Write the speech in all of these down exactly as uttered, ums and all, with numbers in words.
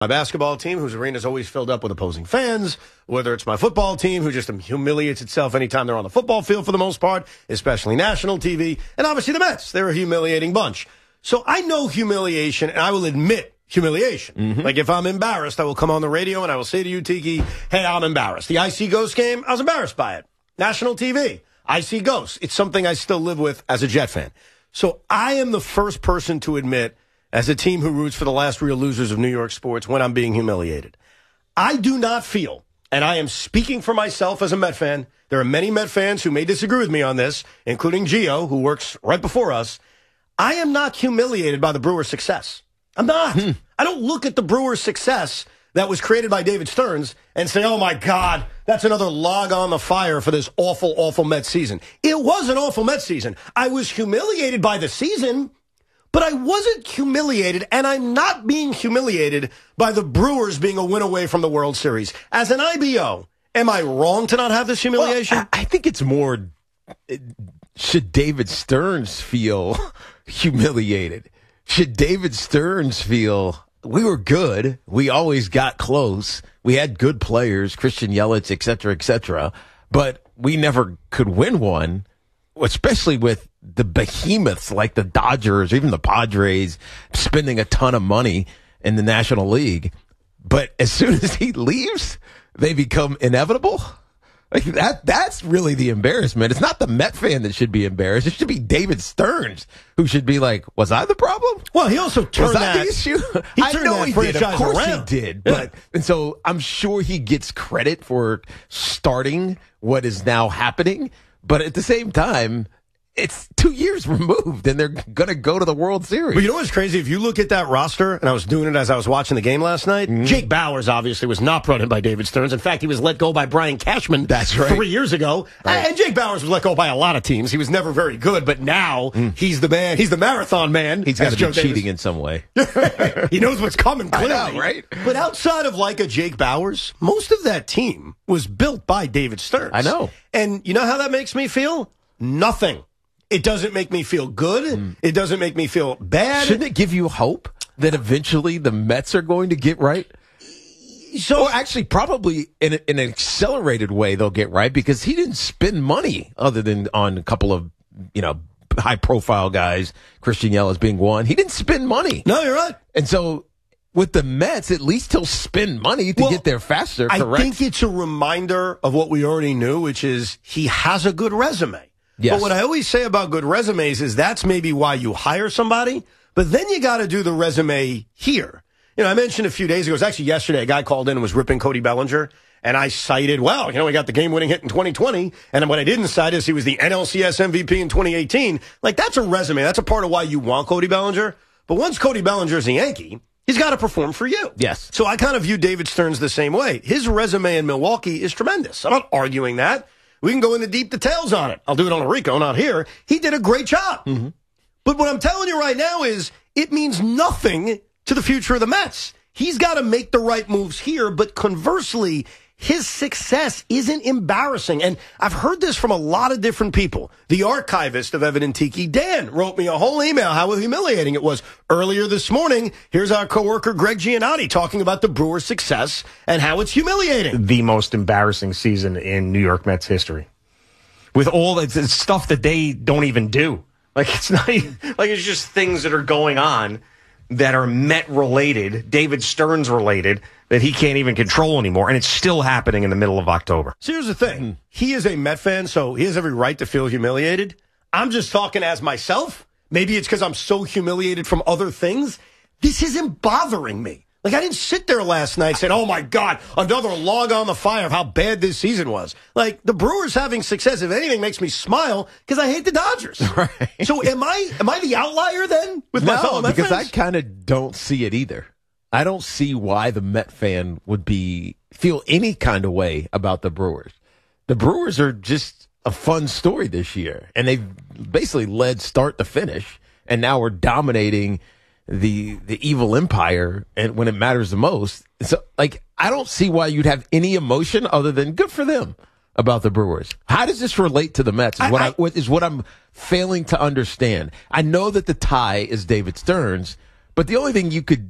My basketball team, whose arena is always filled up with opposing fans, whether it's my football team, who just humiliates itself anytime they're on the football field for the most part, especially national T V, and obviously the Mets. They're a humiliating bunch. So I know humiliation, and I will admit humiliation. Mm-hmm. Like if I'm embarrassed, I will come on the radio and I will say to you, Tiki, hey, I'm embarrassed. The I C Ghost game, I was embarrassed by it. National T V, I C Ghosts. It's something I still live with as a Jet fan. So I am the first person to admit, as a team who roots for the last real losers of New York sports, when I'm being humiliated. I do not feel, and I am speaking for myself as a Met fan, there are many Met fans who may disagree with me on this, including Gio, who works right before us. I am not humiliated by the Brewers' success. I'm not. Hmm. I don't look at the Brewers' success that was created by David Stearns and say, oh, my God, that's another log on the fire for this awful, awful Mets season. It was an awful Mets season. I was humiliated by the season, but I wasn't humiliated, and I'm not being humiliated by the Brewers being a win away from the World Series. As an I B O, am I wrong to not have this humiliation? Well, I think it's more, should David Stearns feel humiliated? Should David Stearns feel, we were good, we always got close, we had good players, Christian Yelich, et cetera, et cetera, but we never could win one, especially with the behemoths like the Dodgers, or even the Padres, spending a ton of money in the National League. But as soon as he leaves, they become inevitable. Like that, that's really the embarrassment. It's not the Met fan that should be embarrassed. It should be David Stearns who should be like, was I the problem? Well, he also turned was that that the issue. He I turned know that he did. Of franchise course around. he did. Yeah. But and so I'm sure he gets credit for starting what is now happening. But at the same time, it's two years removed, and they're going to go to the World Series. But you know what's crazy? If you look at that roster, and I was doing it as I was watching the game last night, mm-hmm. Jake Bowers obviously was not brought in by David Stearns. In fact, he was let go by Brian Cashman That's right. three years ago. Right. And Jake Bowers was let go by a lot of teams. He was never very good, but now mm. he's the man. He's the marathon man. He's got to be Joe cheating Davis. in some way. He knows what's coming, clearly. I know, right? But outside of like a Jake Bowers, most of that team was built by David Stearns. I know. And you know how that makes me feel? Nothing. It doesn't make me feel good. Mm. It doesn't make me feel bad. Shouldn't it give you hope that eventually the Mets are going to get right? So, or actually, probably in, a, in an accelerated way, they'll get right because he didn't spend money other than on a couple of, you know, high-profile guys, Christian Yelich being one. He didn't spend money. No, you're right. And so, with the Mets, at least he'll spend money to well, get there faster. I correct? think it's a reminder of what we already knew, which is he has a good resume. Yes. But what I always say about good resumes is that's maybe why you hire somebody, but then you got to do the resume here. You know, I mentioned a few days ago, it was actually yesterday, a guy called in and was ripping Cody Bellinger, and I cited, well, you know, he got the game-winning hit in twenty twenty, and what I didn't cite is he was the N L C S M V P in twenty eighteen. Like, that's a resume. That's a part of why you want Cody Bellinger. But once Cody Bellinger's a Yankee, he's got to perform for you. Yes. So I kind of view David Stearns the same way. His resume in Milwaukee is tremendous. I'm not arguing that. We can go into deep details on it. I'll do it on a Rico, not here. He did a great job. Mm-hmm. But what I'm telling you right now is it means nothing to the future of the Mets. He's got to make the right moves here, but conversely, his success isn't embarrassing. And I've heard this from a lot of different people. The archivist of Evan and Tiki, Dan, wrote me a whole email how humiliating it was. Earlier this morning, here's our coworker Greg Giannotti talking about the Brewers' success and how it's humiliating. The most embarrassing season in New York Mets history. With all the stuff that they don't even do. Like, it's not even, like, it's just things that are going on that are Met-related, David Stearns-related, that he can't even control anymore, and it's still happening in the middle of October. So here's the thing. He is a Met fan, so he has every right to feel humiliated. I'm just talking as myself. Maybe it's because I'm so humiliated from other things. This isn't bothering me. Like, I didn't sit there last night saying, oh, my God, another log on the fire of how bad this season was. Like, the Brewers having success, if anything, makes me smile because I hate the Dodgers. Right. So am I am I the outlier then with my no, fellow Met because fans? I kind of don't see it either. I don't see why the Met fan would be feel any kind of way about the Brewers. The Brewers are just a fun story this year, and they've basically led start to finish, and now we're dominating the the evil empire and when it matters the most. So, like, I don't see why you'd have any emotion other than good for them about the Brewers. How does this relate to the Mets is what I, I, what, is what I'm failing to understand. I know that the tie is David Stearns, but the only thing you could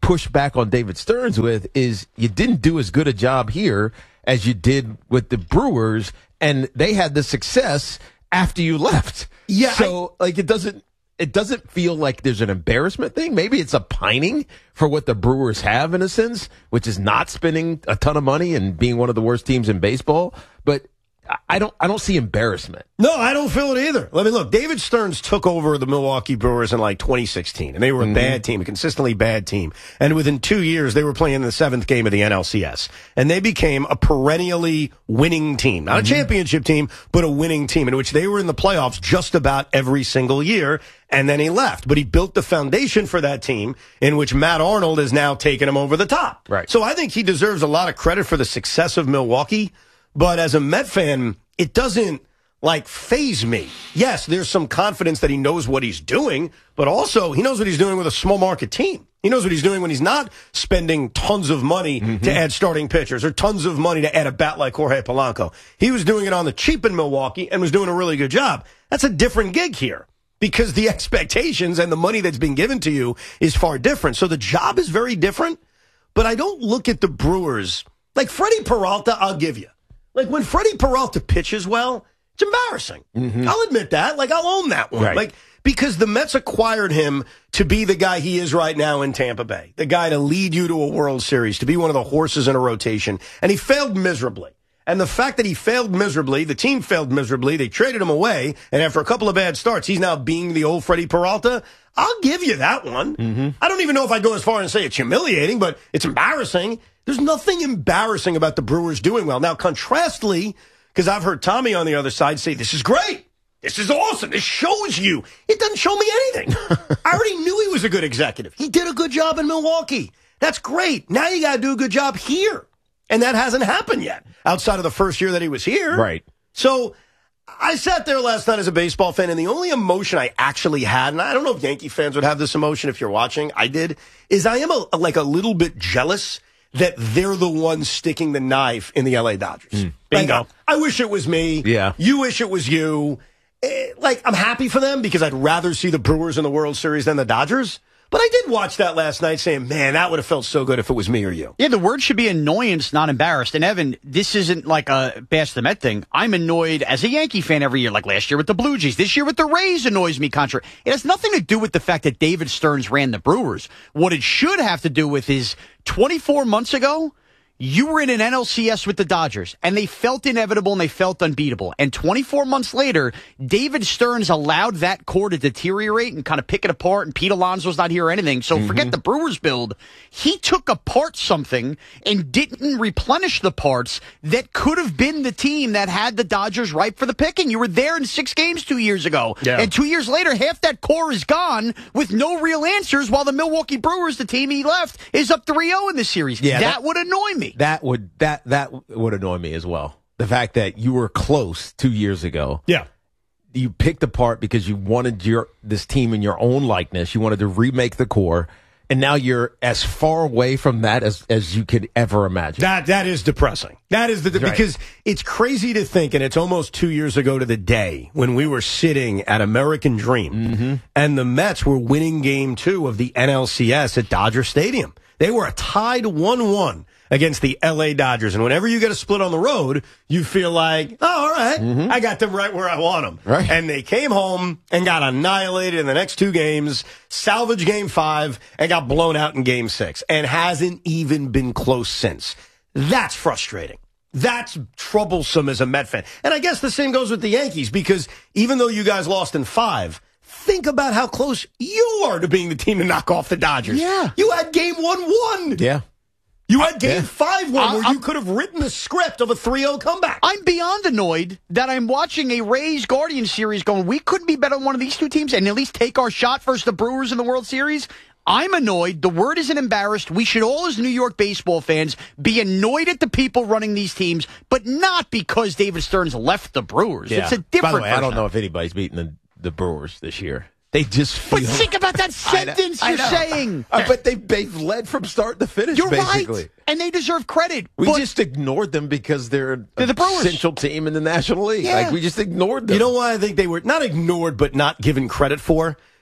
push back on David Stearns with is you didn't do as good a job here as you did with the Brewers, and they had the success after you left. Yeah. So, I, like, it doesn't it doesn't feel like there's an embarrassment thing. Maybe it's a pining for what the Brewers have in a sense, which is not spending a ton of money and being one of the worst teams in baseball. But I don't I don't see embarrassment. No, I don't feel it either. Let me look. David Stearns took over the Milwaukee Brewers in like twenty sixteen, and they were a mm-hmm. bad team, a consistently bad team. And within two years, they were playing in the seventh game of the N L C S. And they became a perennially winning team. Not mm-hmm. a championship team, but a winning team in which they were in the playoffs just about every single year. And then he left. But he built the foundation for that team in which Matt Arnold has now taken him over the top. Right. So I think he deserves a lot of credit for the success of Milwaukee. But as a Met fan, it doesn't, like, faze me. Yes, there's some confidence that he knows what he's doing, but also he knows what he's doing with a small market team. He knows what he's doing when he's not spending tons of money mm-hmm. to add starting pitchers or tons of money to add a bat like Jorge Polanco. He was doing it on the cheap in Milwaukee and was doing a really good job. That's a different gig here because the expectations and the money that's being given to you is far different. So the job is very different, but I don't look at the Brewers. Like Freddie Peralta, I'll give you. Like, when Freddie Peralta pitches well, it's embarrassing. Mm-hmm. I'll admit that. Like, I'll own that one. Right. Like, because the Mets acquired him to be the guy he is right now in Tampa Bay, the guy to lead you to a World Series, to be one of the horses in a rotation, and he failed miserably. And the fact that he failed miserably, the team failed miserably, they traded him away, and after a couple of bad starts, he's now being the old Freddie Peralta. I'll give you that one. Mm-hmm. I don't even know if I'd go as far and say it's humiliating, but it's embarrassing. There's nothing embarrassing about the Brewers doing well. Now, contrastly, because I've heard Tommy on the other side say, this is great. This is awesome. This shows you. It doesn't show me anything. I already knew he was a good executive. He did a good job in Milwaukee. That's great. Now you got to do a good job here. And that hasn't happened yet outside of the first year that he was here. Right. So I sat there last night as a baseball fan, and the only emotion I actually had, and I don't know if Yankee fans would have this emotion if you're watching, I did, is I am a, like a little bit jealous that they're the ones sticking the knife in the L A Dodgers. Mm. Bingo. Like, I wish it was me. Yeah. You wish it was you. Eh, like, I'm happy for them because I'd rather see the Brewers in the World Series than the Dodgers. But I did watch that last night saying, man, that would have felt so good if it was me or you. Yeah, the word should be annoyance, not embarrassed. And, Evan, this isn't like a bash the Met thing. I'm annoyed as a Yankee fan every year, like last year with the Blue Jays. This year with the Rays annoys me contrary. It has nothing to do with the fact that David Stearns ran the Brewers. What it should have to do with is twenty-four months ago, you were in an N L C S with the Dodgers, and they felt inevitable and they felt unbeatable. And twenty-four months later, David Stearns allowed that core to deteriorate and kind of pick it apart, and Pete Alonso's not here or anything. So mm-hmm. forget the Brewers build. He took apart something and didn't replenish the parts that could have been the team that had the Dodgers ripe for the picking. You were there in six games two years ago. Yeah. And two years later, half that core is gone with no real answers, while the Milwaukee Brewers, the team he left, is up three oh in this series. Yeah, that, that would annoy me. That would that that would annoy me as well. The fact that you were close two years ago. Yeah. You picked apart because you wanted your this team in your own likeness. You wanted to remake the core, and now you're as far away from that as, as you could ever imagine. That that is depressing. That is the Right. because it's crazy to think, and it's almost two years ago to the day when we were sitting at American Dream, mm-hmm. and the Mets were winning Game Two of the N L C S at Dodger Stadium. They were a tied one one against the L A Dodgers. And whenever you get a split on the road, you feel like, oh, all right, mm-hmm. I got them right where I want them. Right. And they came home and got annihilated in the next two games, salvaged game five, and got blown out in game six, and hasn't even been close since. That's frustrating. That's troublesome as a Met fan. And I guess the same goes with the Yankees, because even though you guys lost in five, think about how close you are to being the team to knock off the Dodgers. Yeah. You had game one one. Yeah. You had game yeah. five one I, where I'm, you could have written the script of a three oh comeback. I'm beyond annoyed that I'm watching a Rays Guardians series going, we couldn't be better than one of these two teams and at least take our shot versus the Brewers in the World Series. I'm annoyed. The word isn't embarrassed. We should all, as New York baseball fans, be annoyed at the people running these teams, but not because David Stearns left the Brewers. Yeah. It's a different By the way, I don't person. know if anybody's beating the, the Brewers this year. They just feel... But think about that sentence I you're know. saying. Uh, but they, they've led from start to finish, You're basically. right. And they deserve credit. We but just ignored them because they're, They're the Brewers. essential team in the National League. Yeah. Like, we just ignored them. You know why I think they were not ignored, but not given credit for?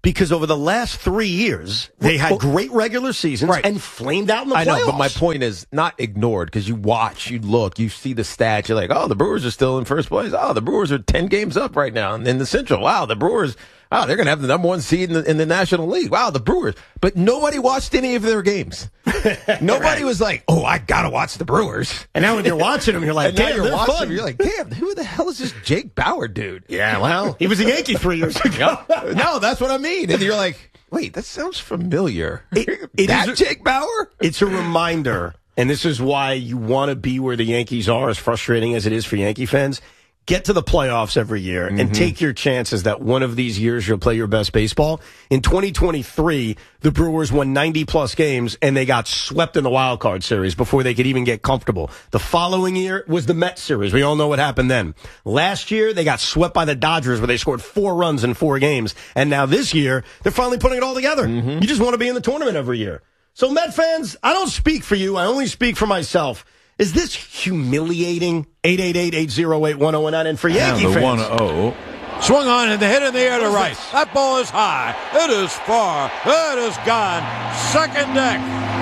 Because over the last three years, they had great regular seasons Right. and flamed out in the I playoffs. know, but my point is not ignored because you watch, you look, you see the stats. You're like, oh, the Brewers are still in first place. Oh, the Brewers are ten games up right now in the Central. Wow, the Brewers, wow, they're going to have the number one seed in the, in the National League. Wow, the Brewers. But nobody watched any of their games. Nobody was like, oh, I got to watch the Brewers. And now when you're watching them, you're like, And now damn, you're they're watching fun. them, you're like, damn, who the hell is this Jake Bauer dude? Yeah, well, he was a Yankee three years ago. No, that's what I mean. And you're like, wait, that sounds familiar. It- it that is a- Jake Bauer? It's a reminder, and this is why you want to be where the Yankees are, as frustrating as it is for Yankee fans. Get to the playoffs every year and Mm-hmm. take your chances that one of these years you'll play your best baseball. In twenty twenty-three, the Brewers won ninety plus games and they got swept in the wild card series before they could even get comfortable. The following year was the Mets series. We all know what happened then. Last year, they got swept by the Dodgers where they scored four runs in four games. And now this year, they're finally putting it all together. Mm-hmm. You just want to be in the tournament every year. So Met fans, I don't speak for you. I only speak for myself. Is this humiliating? eight eight eight, eight oh eight, one oh one nine. And for Yankee And the fans. one oh. Swung on and the hit in the air to What is right. this? That ball is high. It is far. It is gone. Second deck.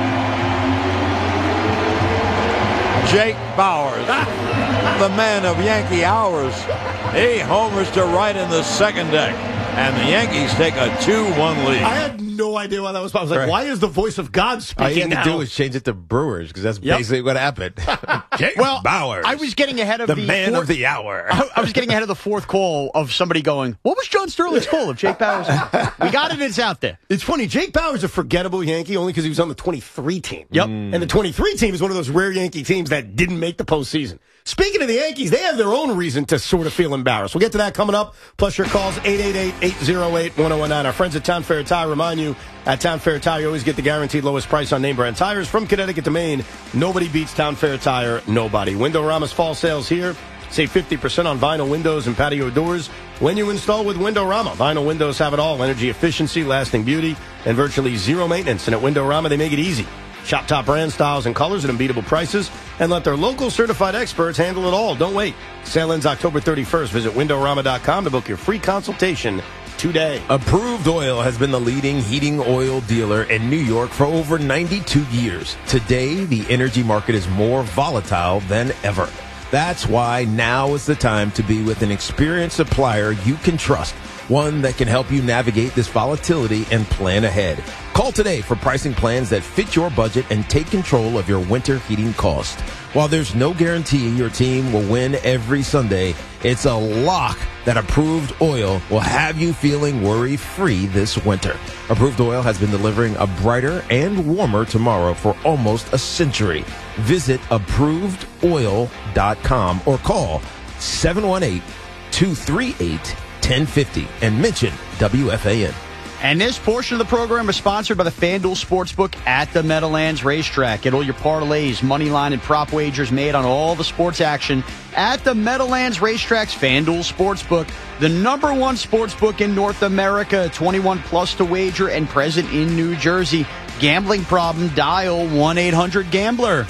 Jake Bauers, the man of Yankee hours. He homers to right in the second deck. And the Yankees take a two one lead. I had no idea why that was. I was like, Right. why is the voice of God All speaking you had now? to do was change it to Brewers because that's Yep. basically what happened. Jake Well, Bauers, I was getting ahead of the the, man fourth, of the hour. I, I was getting ahead of the fourth call of somebody going, "What was John Sterling's call of Jake Bauers?" We got it. It's out there. It's funny. Jake Bauer's a forgettable Yankee only because he was on the twenty-three team. Yep. And the twenty-three team is one of those rare Yankee teams that didn't make the postseason. Speaking of the Yankees, they have their own reason to sort of feel embarrassed. We'll get to that coming up. Plus your calls, eight eight eight, eight oh eight, one oh one nine. Our friends at Town Fair Tire remind you, at Town Fair Tire, you always get the guaranteed lowest price on name brand tires. From Connecticut to Maine, nobody beats Town Fair Tire, nobody. Windorama's fall sales here. Save fifty percent on vinyl windows and patio doors when you install with Windorama. Vinyl windows have it all: energy efficiency, lasting beauty, and virtually zero maintenance. And at Windorama, they make it easy. Shop top brand styles and colors at unbeatable prices and let their local certified experts handle it all. Don't wait. Sale ends October thirty-first. Visit Windorama dot com to book your free consultation today. Approved Oil has been the leading heating oil dealer in New York for over ninety-two years. Today, the energy market is more volatile than ever. That's why now is the time to be with an experienced supplier you can trust, one that can help you navigate this volatility and plan ahead. Call today for pricing plans that fit your budget and take control of your winter heating cost. While there's no guarantee your team will win every Sunday, it's a lock that Approved Oil will have you feeling worry-free this winter. Approved Oil has been delivering a brighter and warmer tomorrow for almost a century. Visit approved oil dot com or call seven one eight, two three eight, one oh five oh and mention W F A N. And this portion of the program is sponsored by the FanDuel Sportsbook at the Meadowlands Racetrack. Get all your parlays, money line, and prop wagers made on all the sports action at the Meadowlands Racetrack's FanDuel Sportsbook, the number one sportsbook in North America, twenty-one plus to wager and present in New Jersey. Gambling problem, dial one eight hundred gambler.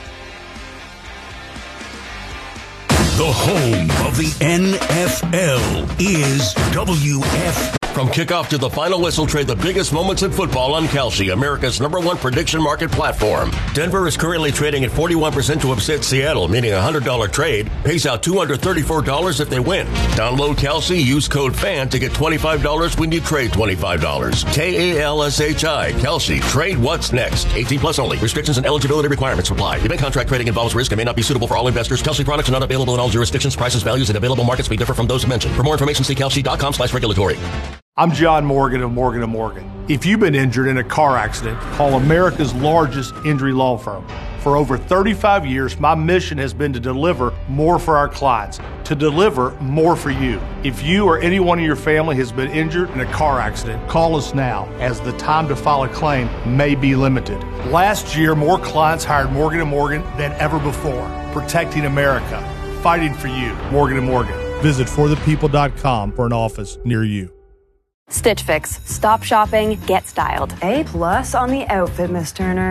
The home of the N F L is W F. From kickoff to the final whistle, trade the biggest moments in football on Kalshi, America's number one prediction market platform. Denver is currently trading at forty-one percent to upset Seattle, meaning a one hundred dollars trade pays out two hundred thirty-four dollars if they win. Download Kalshi, use code FAN to get twenty-five dollars when you trade twenty-five dollars. K A L S H I, Kalshi. Trade what's next. eighteen plus only. Restrictions and eligibility requirements apply. Event contract trading involves risk and may not be suitable for all investors. Kalshi products are not available in all jurisdictions. Prices, values, and available markets may differ from those mentioned. For more information, see kalshi dot com slash regulatory. I'm John Morgan of Morgan and Morgan. If you've been injured in a car accident, call America's largest injury law firm. For over thirty-five years, my mission has been to deliver more for our clients, to deliver more for you. If you or anyone in your family has been injured in a car accident, call us now, as the time to file a claim may be limited. Last year, more clients hired Morgan and Morgan than ever before, protecting America, fighting for you. Morgan and Morgan. Visit for the people dot com for an office near you. Stitch Fix. Stop shopping, get styled. A plus on the outfit, Miss Turner.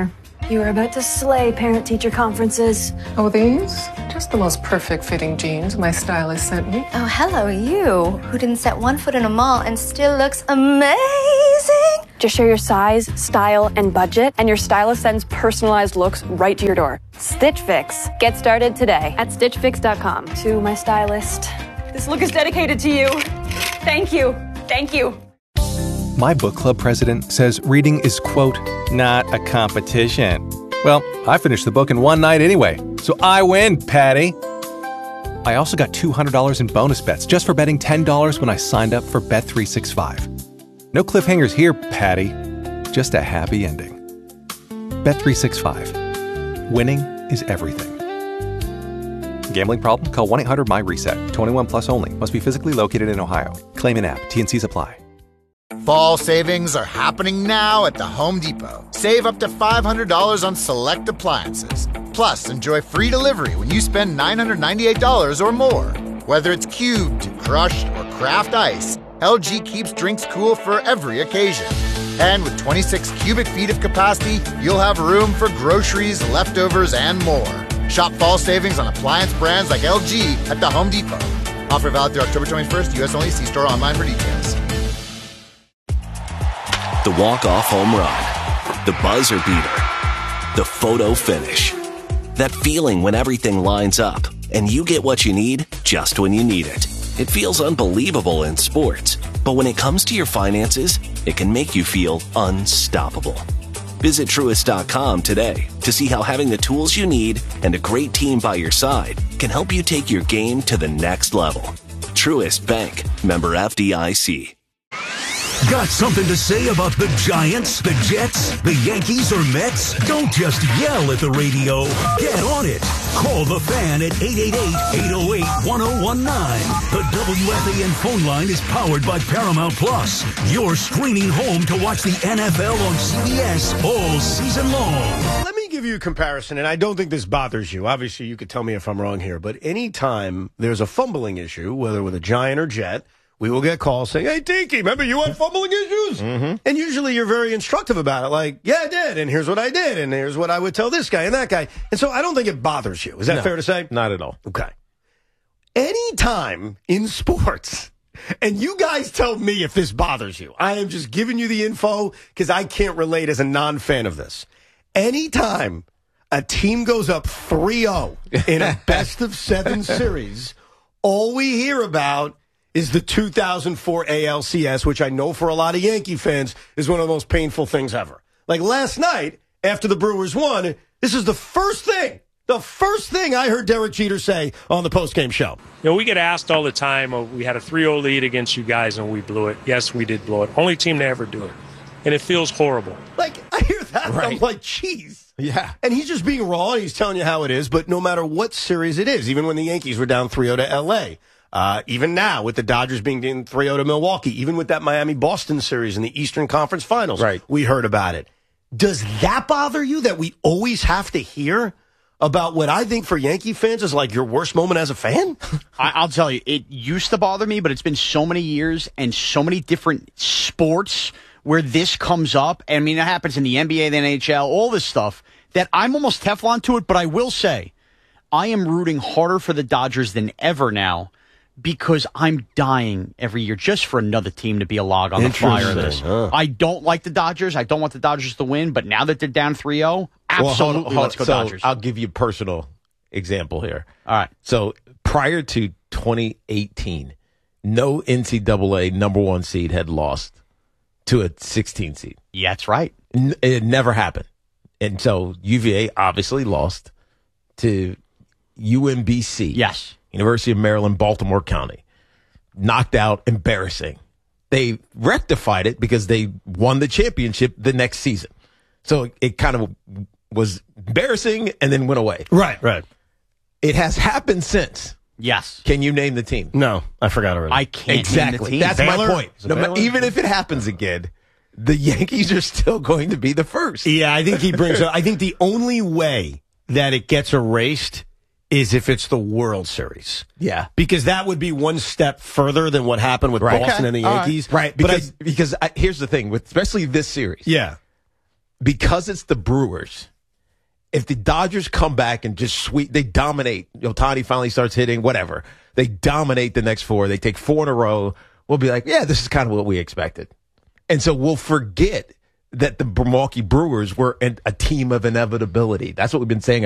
You are about to slay parent-teacher conferences. Oh, these? Just the most perfect fitting jeans my stylist sent me. Oh, hello, you, who didn't set one foot in a mall and still looks amazing. Just share your size, style, and budget, and your stylist sends personalized looks right to your door. Stitch Fix. Get started today at stitch fix dot com. To my stylist, this look is dedicated to you. Thank you. Thank you. My book club president says reading is, quote, not a competition. Well, I finished the book in one night anyway, so I win, Patty. I also got two hundred dollars in bonus bets just for betting ten dollars when I signed up for Bet three sixty-five. No cliffhangers here, Patty. Just a happy ending. Bet three sixty-five. Winning is everything. Gambling problem? Call one eight hundred my reset. twenty-one plus only. Must be physically located in Ohio. Claim in app. T and Cs apply. Fall savings are happening now at the Home Depot. Save up to five hundred dollars on select appliances. Plus, enjoy free delivery when you spend nine hundred ninety-eight dollars or more. Whether it's cubed, crushed, or craft ice, L G keeps drinks cool for every occasion. And with twenty-six cubic feet of capacity, you'll have room for groceries, leftovers, and more. Shop fall savings on appliance brands like L G at the Home Depot. Offer valid through October twenty-first, U S only. See store online for details. The walk-off home run, the buzzer beater, the photo finish. That feeling when everything lines up and you get what you need just when you need it. It feels unbelievable in sports, but when it comes to your finances, it can make you feel unstoppable. Visit Truist dot com today to see how having the tools you need and a great team by your side can help you take your game to the next level. Truist Bank, member F D I C. Got something to say about the Giants, the Jets, the Yankees, or Mets? Don't just yell at the radio. Get on it. Call the Fan at eight eight eight, eight oh eight, one oh one nine. The W F A N phone line is powered by Paramount Plus. Your screening home to watch the N F L on C B S all season long. Let me give you a comparison, and I don't think this bothers you. Obviously, you could tell me if I'm wrong here, but anytime there's a fumbling issue, whether with a Giant or Jet, we will get calls saying, hey, Tiki, remember you had fumbling issues? Mm-hmm. And usually you're very instructive about it. Like, yeah, I did. And here's what I did. And here's what I would tell this guy and that guy. And so I don't think it bothers you. Is that No, fair to say? Not at all. Okay. Anytime in sports, and you guys tell me if this bothers you. I am just giving you the info because I can't relate as a non-fan of this. Anytime a team goes up three oh in a best of seven series, all we hear about is the two thousand four A L C S, which I know for a lot of Yankee fans is one of the most painful things ever. Like last night, after the Brewers won, this is the first thing, the first thing I heard Derek Jeter say on the postgame show. You know, we get asked all the time, oh, we had a three oh lead against you guys and we blew it. Yes, we did blow it. Only team to ever do it. And it feels horrible. Like, I hear that, right. I'm like, geez. Yeah. And he's just being raw, and he's telling you how it is, but no matter what series it is, even when the Yankees were down three oh to L A, Uh, even now, with the Dodgers being down three oh to Milwaukee, even with that Miami-Boston series in the Eastern Conference Finals, right. we heard about it. Does that bother you that we always have to hear about what I think for Yankee fans is like your worst moment as a fan? I, I'll tell you, it used to bother me, but it's been so many years and so many different sports where this comes up. I mean, it happens in the N B A, the N H L, all this stuff, that I'm almost Teflon to it. But I will say, I am rooting harder for the Dodgers than ever now, because I'm dying every year just for another team to be a log on the fire of this. Huh. I don't like the Dodgers. I don't want the Dodgers to win, but now that they're down three oh, absolutely, well, hold on, hold on. let's go so Dodgers. I'll give you a personal example here. All right. So prior to twenty eighteen, no N C double A number one seed had lost to a sixteen seed. Yeah, that's right. N- it never happened. And so U V A obviously lost to U M B C. Yes. University of Maryland, Baltimore County. Knocked out, embarrassing. They rectified it because they won the championship the next season. So it, it kind of was embarrassing and then went away. Right, right. It has happened since. Yes. Can you name the team? No, I forgot already. I can't exactly. name the team. That's Baylor? my point. No, but even if it happens again, the Yankees are still going to be the first. Yeah, I think he brings up, I think the only way that it gets erased is if it's the World Series. Yeah. Because that would be one step further than what happened with Right. Boston Okay. and the All Yankees. Right. But Because, I, because I, here's the thing, with especially this series. yeah. Because it's the Brewers, if the Dodgers come back and just sweep, they dominate. Ohtani finally starts hitting, whatever. They dominate the next four. They take four in a row. We'll be like, yeah, this is kind of what we expected. And so we'll forget that the Milwaukee Brewers were an, a team of inevitability. That's what we've been saying